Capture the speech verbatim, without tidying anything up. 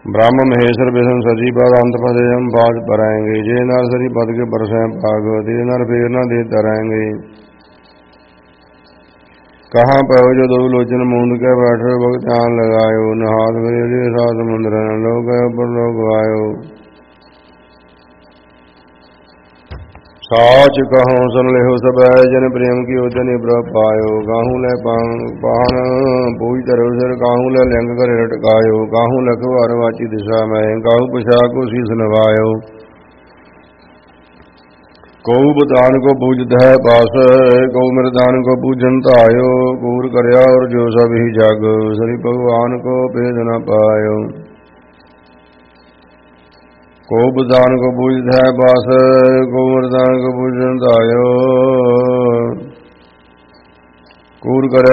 ब्रह्म महेश्वर विष्णु सजी पद अंत पदे हम बाज पराएंगे। जे नर सरी पद के बरसें पाग ते नर फेर न दे तराएंगे। कहाँ पहो जो दो लोचन मूंद के बैठे भगत ध्यान लगायो। नहात गए सात समुद्र न लोग पर लोग आयो। साच कहूँ सुन लेहो सब जन प्रेम की ओजन प्रभ पायो। काहू ले पान पूज तरु सिर काहू ले लिंग कर लटकायो। काहू लखवार वाची दिशा में काहू पिछा को शीस नवायो। कऊ बदान को पूजत है पास कऊ मृदान को पूजन तायो। कूर करया और जो सब ही जग श्री भगवान को भेद न पायो। को बदान को पूजत है पास को मृदान को पूजन तायो। कूर करया